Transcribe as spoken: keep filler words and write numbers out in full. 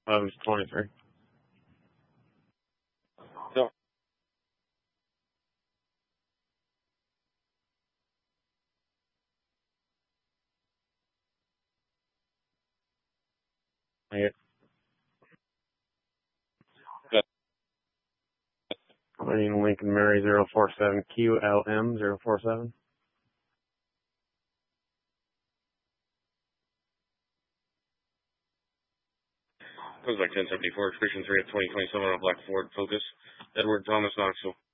eleven twenty-three. So, Yeah. Good. Claim Lincoln Mary zero four seven Q L M zero four seven. It was like ten seventy-four, expression three of twenty twenty-seven on Black Ford Focus. Edward Thomas Knoxville.